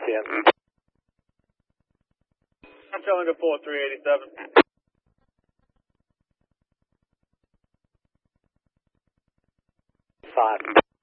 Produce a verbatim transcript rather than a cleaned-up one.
ten. I'm telling to four three eighty-seven. Five.